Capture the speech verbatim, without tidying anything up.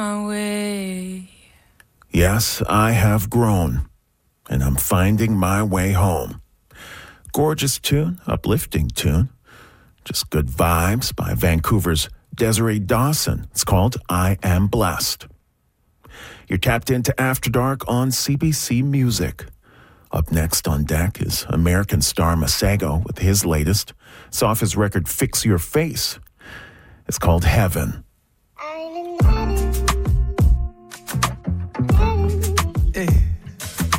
my way. Yes, I have grown, and I'm finding my way home. Gorgeous tune, uplifting tune. Just good vibes by Vancouver's Desiree Dawson. It's called I Am Blessed. You're tapped into After Dark on C B C Music. Up next on deck is American star Masego with his latest. It's off his record Fix Your Face. It's called Heaven.